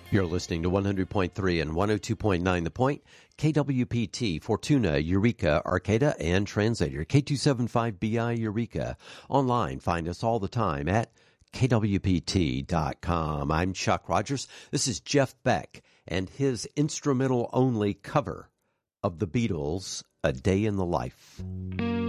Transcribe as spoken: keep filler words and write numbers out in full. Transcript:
You're listening to one hundred point three and one oh two point nine The Point, K W P T, Fortuna, Eureka, Arcata, and Translator, K two seventy-five B I Eureka. Online, find us all the time at K W P T dot com. I'm Chuck Rogers. This is Jeff Beck and his instrumental-only cover of the Beatles' A Day in the Life.